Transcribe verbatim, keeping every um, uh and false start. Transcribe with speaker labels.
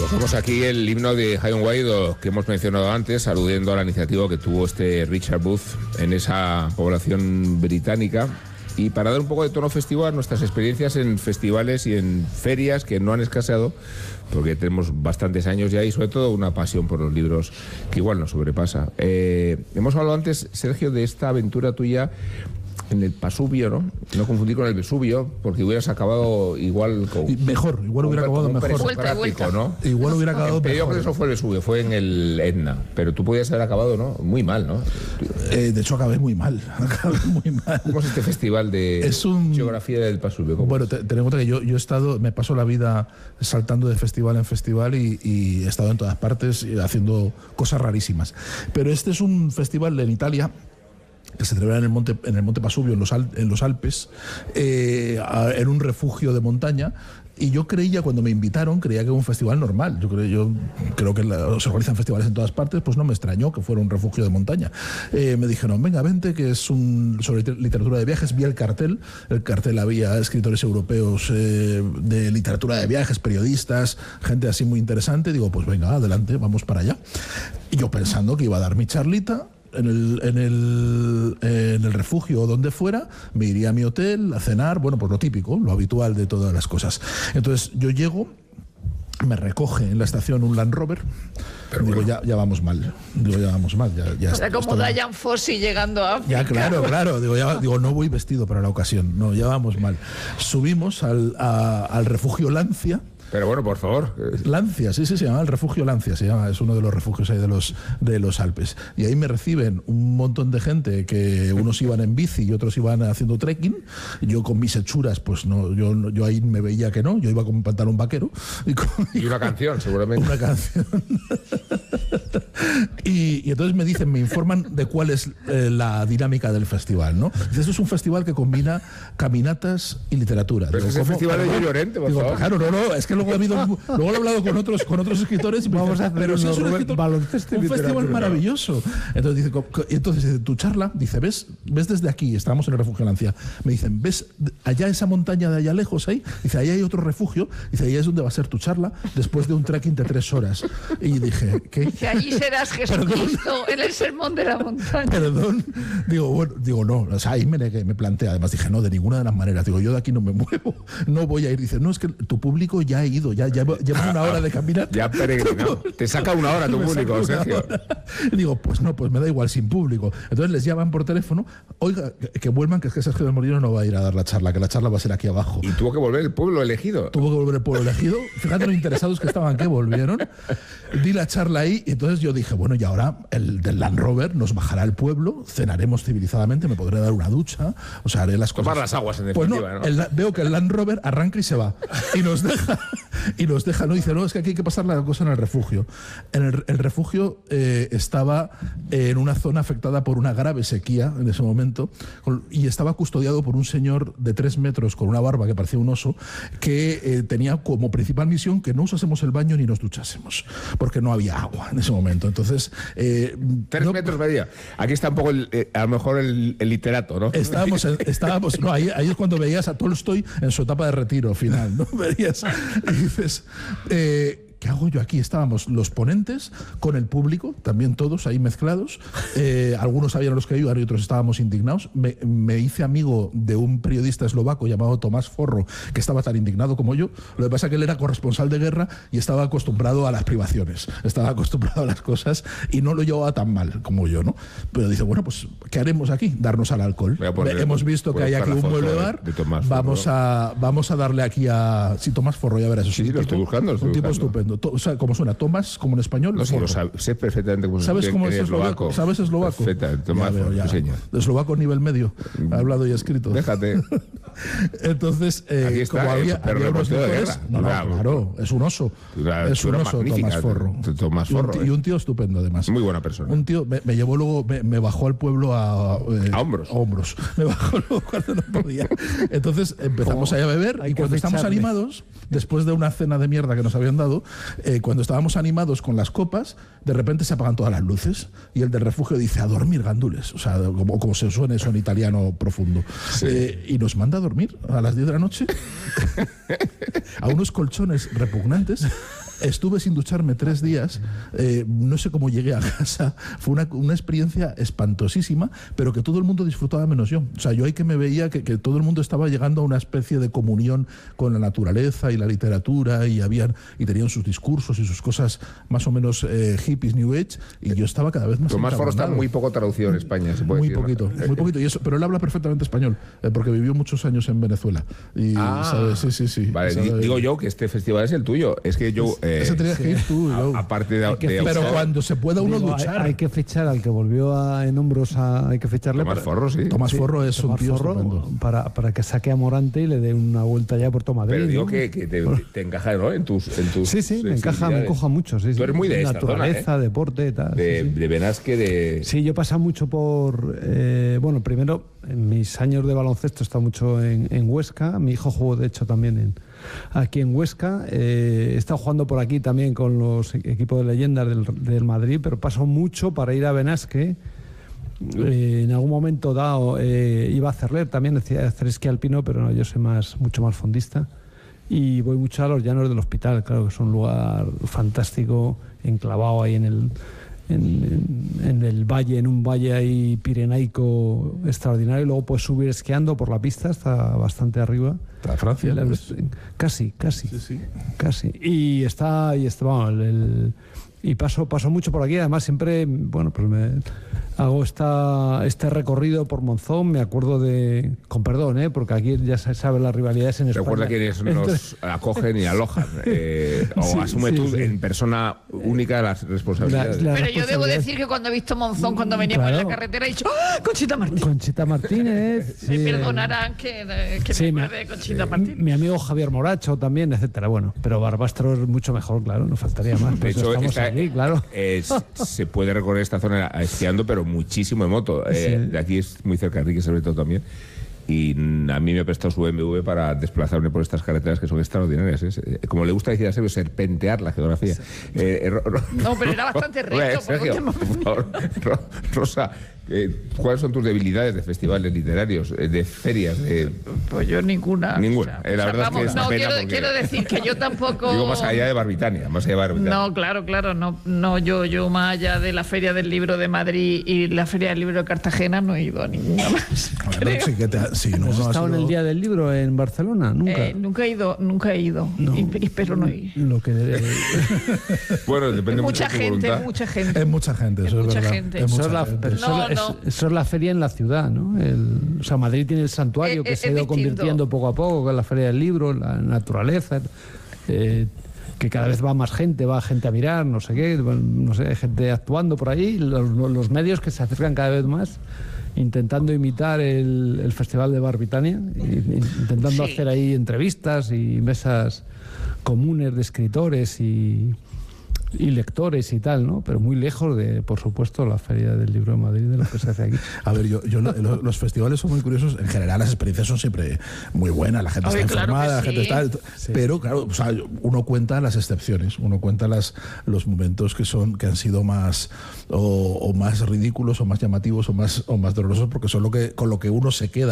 Speaker 1: Cogemos aquí el himno de High and Wide que hemos mencionado antes, aludiendo a la iniciativa que tuvo este Richard Booth en esa población británica. Y para dar un poco de tono festivo a nuestras experiencias en festivales y en ferias que no han escaseado, porque tenemos bastantes años ya y sobre todo una pasión por los libros que igual nos sobrepasa. Eh, hemos hablado antes, Sergio, de esta aventura tuya en el Pasubio, ¿no? No confundir con el Vesubio, porque hubieras acabado igual con...
Speaker 2: Mejor, igual hubiera acabado mejor.
Speaker 1: Vuelta, vuelta. ¿No?
Speaker 2: Igual hubiera acabado mejor.
Speaker 1: Yo creo que eso fue el Vesubio, fue en el Etna, pero tú podías haber acabado, ¿no? Muy mal, ¿no?
Speaker 2: Eh, de hecho, acabé muy mal. Acabé muy mal.
Speaker 1: ¿Cómo es este festival de
Speaker 2: es un...
Speaker 1: geografía del Pasubio?
Speaker 2: Bueno, te, ten en cuenta que yo, yo he estado, me paso la vida saltando de festival en festival y, y he estado en todas partes haciendo cosas rarísimas. Pero este es un festival en Italia que se celebra en el monte, en el monte Pasubio, en los, Al, en los Alpes, eh, a, en un refugio de montaña. Y yo creía, cuando me invitaron, creía que era un festival normal. Yo creo, yo creo que la, se organizan festivales en todas partes, pues no me extrañó que fuera un refugio de montaña. Eh, me dijeron, venga, vente, que es un sobre literatura de viajes. Vi el cartel. El cartel había escritores europeos eh, de literatura de viajes, periodistas, gente así muy interesante. Digo, pues venga, adelante, vamos para allá. Y yo pensando que iba a dar mi charlita en el, en el, eh, en el refugio o donde fuera, me iría a mi hotel a cenar, bueno, pues lo típico, lo habitual de todas las cosas. Entonces yo llego, me recoge en la estación un Land Rover, pero digo, bueno. ya, ya vamos mal, digo, ya vamos mal. Ya, ya
Speaker 3: o sea, como Dian Fossey llegando a África.
Speaker 2: Ya, claro, claro, digo, ya, digo, no voy vestido para la ocasión, no, ya vamos mal. Subimos al, a, al refugio Lancia.
Speaker 1: Pero bueno, por favor.
Speaker 2: Lancia, sí, sí, se llama el refugio Lancia, se llama, es uno de los refugios ahí de los, de los Alpes. Y ahí me reciben un montón de gente, que unos iban en bici y otros iban haciendo trekking. Yo con mis hechuras, pues no, yo, yo ahí me veía que no, yo iba con un pantalón vaquero. Y, con,
Speaker 1: y una canción, seguramente.
Speaker 2: Una canción. y, y entonces me dicen, me informan de cuál es eh, la dinámica del festival, ¿no? Dice, esto es un festival que combina caminatas y literatura.
Speaker 1: Pero digo, es el festival de Llorente, por
Speaker 2: digo,
Speaker 1: favor.
Speaker 2: Claro, no, no, es que luego he, habido, luego he hablado con otros, con otros escritores y me
Speaker 4: Vamos
Speaker 2: dicen,
Speaker 4: a hacer
Speaker 2: pero si es un, escritor,
Speaker 4: baloncesto
Speaker 2: un festival maravilloso. Entonces dice, entonces dice, tu charla, dice, ves, ves desde aquí, estamos en el refugio Lancia, me dicen, ves allá esa montaña de allá lejos ahí, dice, ahí hay otro refugio, dice, ahí es donde va a ser tu charla después de un trekking de tres horas. Y dije, ¿qué?
Speaker 3: Que allí serás Jesucristo en el sermón de la montaña.
Speaker 2: Perdón, digo, bueno, digo, no, o sea, ahí me, me plantea, además dije, no, de ninguna de las maneras, digo, yo de aquí no me muevo, no voy a ir. Dice, no, es que tu público ya ha ido, ya lleva una hora de caminata.
Speaker 1: Ya peregrinado. Te saca una hora tu público, Sergio.
Speaker 2: Digo, pues no, pues me da igual sin público. Entonces les llaman por teléfono, oiga, que, que vuelvan, que es que Sergio del Molino no va a ir a dar la charla, que la charla va a ser aquí abajo.
Speaker 1: Y tuvo que volver el pueblo elegido.
Speaker 2: Tuvo que volver el pueblo elegido. Fíjate lo interesados que estaban, que volvieron. Di la charla ahí y entonces yo dije, bueno, y ahora el del Land Rover nos bajará al pueblo, cenaremos civilizadamente, me podré dar una ducha, o sea, haré las cosas.
Speaker 1: Tomar las aguas, en
Speaker 2: definitiva,
Speaker 1: pues no,
Speaker 2: ¿no? El, veo que el Land Rover arranca y se va. Y nos deja, y nos deja, no dice, no, es que aquí hay que pasar la cosa en el refugio. En el, el refugio eh, estaba en una zona afectada por una grave sequía en ese momento, con, y estaba custodiado por un señor de tres metros con una barba que parecía un oso, que eh, tenía como principal misión que no usásemos el baño ni nos duchásemos, porque no había agua en ese momento. Entonces, eh,
Speaker 1: tres
Speaker 2: no,
Speaker 1: metros medía. Aquí está un poco, el, eh, a lo mejor, el, el literato, ¿no?
Speaker 2: Estábamos, estábamos no, ahí, ahí es cuando veías a Tolstoy en su etapa de retiro final, ¿no? Verías y dices, eh, ¿qué hago yo aquí? Estábamos los ponentes con el público, también todos ahí mezclados. Eh, algunos sabían los que iban y otros estábamos indignados. Me, me hice amigo de un periodista eslovaco llamado Tomás Forro, que estaba tan indignado como yo. Lo que pasa es que él era corresponsal de guerra y estaba acostumbrado a las privaciones, estaba acostumbrado a las cosas y no lo llevaba tan mal como yo, ¿no? Pero dice, bueno, pues, ¿qué haremos aquí? Darnos al alcohol. Poner, Hemos visto que hay aquí un mueble bar.
Speaker 1: De, de
Speaker 2: vamos, a, vamos a darle aquí a... Sí, Tomás Forro, ya verás.
Speaker 1: Sí, sí, lo estoy buscando. Lo estoy
Speaker 2: un tipo
Speaker 1: buscando.
Speaker 2: estupendo. O sea, ¿cómo suena? ¿Tomás como en español?
Speaker 1: No, sí, lo sabe, sé perfectamente cómo
Speaker 2: ¿Sabes cómo
Speaker 1: es
Speaker 2: eslovaco? ¿Sabes eslovaco?
Speaker 1: Perfectamente, Tomás,
Speaker 2: ya veo, ya.
Speaker 1: señor.
Speaker 2: Eslovaco nivel medio, ha hablado y escrito.
Speaker 1: Déjate.
Speaker 2: Entonces, eh,
Speaker 1: Aquí está,
Speaker 2: como había,
Speaker 1: pero
Speaker 2: había unos licores, no, no,
Speaker 1: claro,
Speaker 2: claro, es un oso.
Speaker 1: Una,
Speaker 2: es un oso, Tomás Forro.
Speaker 1: Tomás Forro
Speaker 2: y, un tío, eh. y un tío estupendo, además.
Speaker 1: Muy buena persona.
Speaker 2: Un tío, me, me llevó luego, me, me bajó al pueblo a, eh,
Speaker 1: a hombros.
Speaker 2: A hombros. Me bajó luego cuando no podía. Entonces empezamos oh, ahí a beber y cuando estamos animados, después de una cena de mierda que nos habían dado, eh, cuando estábamos animados con las copas, de repente se apagan todas las luces y el del refugio dice, a dormir, gandules. O sea, como, como se suene eso en italiano profundo. Sí. Eh, y nos manda a dormir a las diez de la noche a unos colchones repugnantes estuve sin ducharme tres días, eh, no sé cómo llegué a casa, fue una, una experiencia espantosísima, pero que todo el mundo disfrutaba menos yo. O sea, yo ahí que me veía que, que todo el mundo estaba llegando a una especie de comunión con la naturaleza y la literatura, y habían y tenían sus discursos y sus cosas más o menos eh, hippies, New Age, y yo estaba cada vez más
Speaker 1: Tomás Forro está muy poco traducido en España, se puede
Speaker 2: muy
Speaker 1: decir,
Speaker 2: poquito,
Speaker 1: ¿no?
Speaker 2: muy poquito, y eso, pero él habla perfectamente español, eh, porque vivió muchos años en Venezuela. Y,
Speaker 1: Ah,
Speaker 2: ¿sabes? Sí, sí, sí.
Speaker 1: vale,
Speaker 2: ¿sabes?
Speaker 1: digo yo que este festival es el tuyo. Es que yo... Eh,
Speaker 2: Ese tenías que ir tú.
Speaker 1: a-
Speaker 2: yo.
Speaker 1: aparte de...
Speaker 4: que
Speaker 1: de
Speaker 4: fichar.
Speaker 2: Pero
Speaker 1: autor,
Speaker 2: cuando se pueda uno
Speaker 4: Digo, hay,
Speaker 2: duchar.
Speaker 4: hay que fichar al que volvió a, en hombros, a, hay que ficharle.
Speaker 1: Tomás
Speaker 4: para-
Speaker 1: Forro, sí.
Speaker 2: Tomás
Speaker 4: Sí,
Speaker 2: Forro es un
Speaker 4: Tomás
Speaker 2: tío
Speaker 4: Forro
Speaker 2: estupendo.
Speaker 4: para, para que saque a Morante y le dé una vuelta ya por todo Madrid.
Speaker 1: Pero digo
Speaker 4: ¿no?
Speaker 1: que, que te, te encaja, ¿no? En tus, en tus
Speaker 4: Sí, sí, me encaja, me
Speaker 1: sensibilidades.
Speaker 4: encoja mucho. Sí,
Speaker 1: Tú
Speaker 4: sí.
Speaker 1: eres muy de esta
Speaker 4: Naturaleza,
Speaker 1: zona, ¿eh?
Speaker 4: deporte, tal.
Speaker 1: De,
Speaker 4: sí, sí.
Speaker 1: de Benasque, de...
Speaker 4: Sí, yo he pasado mucho por... eh, bueno, primero, en mis años de baloncesto he estado mucho en, en Huesca. Mi hijo jugó, de hecho, también en, aquí en Huesca. Eh, he estado jugando por aquí también con los equipos de leyendas del, del Madrid, pero paso mucho para ir a Benasque. Eh, en algún momento dado eh, iba a hacerle también, decía hacer esquí alpino, pero no, yo soy más, mucho más fondista. Y voy mucho a los llanos del Hospital, claro, que es un lugar fantástico, enclavado ahí en el, en, en- en el valle, en un valle ahí pirenaico extraordinario. Y luego puedes subir esquiando por la pista hasta bastante arriba.
Speaker 2: A Francia.
Speaker 4: La-
Speaker 2: pues.
Speaker 4: Casi, casi,
Speaker 2: Sí, sí.
Speaker 4: casi. Y está, y está, vamos, el- el- y paso, paso mucho por aquí. Además, siempre, bueno, pues me hago esta, este recorrido por Monzón. Me acuerdo de, con perdón, ¿eh? Porque aquí ya se sabe las rivalidades en España.
Speaker 1: Recuerda quiénes
Speaker 4: Entre-
Speaker 1: nos acogen y alojan. eh, o
Speaker 4: Sí,
Speaker 1: asume
Speaker 4: sí,
Speaker 1: tú
Speaker 4: sí.
Speaker 1: en persona única las responsabilidades.
Speaker 4: La- la-
Speaker 3: Pero yo debo
Speaker 4: responsabilidad-
Speaker 3: decir que cuando he visto Monzón, cuando veníamos en
Speaker 4: Claro.
Speaker 3: la carretera, he dicho ¡Ah, Conchita Martín!
Speaker 4: Conchita Martínez.
Speaker 3: Me
Speaker 4: sí,
Speaker 3: perdonarán que, que
Speaker 4: sí,
Speaker 3: me
Speaker 4: mi-
Speaker 3: acuerde de Conchita Martín.
Speaker 4: Mi amigo Javier Moracho también, etcétera. Bueno, pero Barbastro es mucho mejor, claro, no faltaría más.
Speaker 1: De
Speaker 4: Por eso
Speaker 1: hecho,
Speaker 4: estamos
Speaker 1: esta-
Speaker 4: aquí, claro.
Speaker 1: eh, s- se puede recorrer esta zona esquiando, pero muchísimo en moto. Eh,
Speaker 4: Sí.
Speaker 1: De aquí es muy cerca de Enrique, sobre todo también. Y mm, a mí me ha prestado su B M W para desplazarme por estas carreteras que son extraordinarias. ¿eh? Eh, Como le gusta decir a Sergio, serpentear la geografía. Eh, eh, Ro- Ro-
Speaker 3: No, pero era bastante recto.
Speaker 1: Hombre,
Speaker 3: por
Speaker 1: Sergio,
Speaker 3: un tema-
Speaker 1: por favor. Ro- Rosa, eh, ¿cuáles son tus debilidades de festivales literarios, eh, de ferias? De...
Speaker 3: Pues yo ninguna.
Speaker 1: Ninguna. Eh, la verdad es que es una
Speaker 3: no,
Speaker 1: pena
Speaker 3: quiero,
Speaker 1: porque-
Speaker 3: quiero decir que yo tampoco.
Speaker 1: Digo, más allá de Barbitania, más allá de Barbitania.
Speaker 3: No, claro, claro, no, no, yo, yo más allá de la Feria del Libro de Madrid y la Feria del Libro de Cartagena no he ido a ninguna más.
Speaker 2: Bueno,
Speaker 3: creo.
Speaker 2: sí, que te- sí, no,
Speaker 4: ¿Has
Speaker 2: no ha
Speaker 4: estado en
Speaker 2: sido-
Speaker 4: el Día del Libro en Barcelona? Nunca.
Speaker 3: Eh, nunca he ido, nunca he ido. Y, y espero no ir.
Speaker 4: Lo que
Speaker 1: Bueno, depende
Speaker 3: Mucha
Speaker 1: mucho de tu
Speaker 3: gente,
Speaker 1: voluntad.
Speaker 3: mucha gente.
Speaker 2: Es mucha gente,
Speaker 3: Es
Speaker 2: eso es
Speaker 3: mucha
Speaker 2: verdad.
Speaker 3: gente.
Speaker 2: Es
Speaker 4: Eso
Speaker 2: mucha
Speaker 4: es, la,
Speaker 2: gente.
Speaker 4: pero eso,
Speaker 3: No,
Speaker 4: es-
Speaker 3: no.
Speaker 4: eso es la feria en la ciudad, ¿no? El- o sea, Madrid tiene el santuario
Speaker 3: Eh,
Speaker 4: que
Speaker 3: eh,
Speaker 4: se ha
Speaker 3: es
Speaker 4: ido
Speaker 3: distinto.
Speaker 4: convirtiendo poco a poco, con la feria del libro, la naturaleza, eh, que cada vez va más gente, va gente a mirar, no sé qué, bueno, no sé, gente actuando por ahí, los, los medios que se acercan cada vez más, intentando imitar el, el Festival de Barbitania, y- y intentando
Speaker 3: Sí.
Speaker 4: hacer ahí entrevistas y mesas comunes de escritores y, y lectores y tal, ¿no? Pero muy lejos de, por supuesto, la Feria del Libro de Madrid, de lo que se hace aquí.
Speaker 2: A ver, yo, yo lo- lo- los festivales son muy curiosos. En general, las experiencias son siempre muy buenas. La gente
Speaker 3: Ay,
Speaker 2: está
Speaker 3: claro
Speaker 2: informada,
Speaker 3: que
Speaker 2: la gente
Speaker 3: sí.
Speaker 2: está. Pero, claro, o sea, uno cuenta las excepciones, uno cuenta las, los momentos que son que han sido más o, o más ridículos o más llamativos o más o más dolorosos, porque son lo que con lo que uno se queda.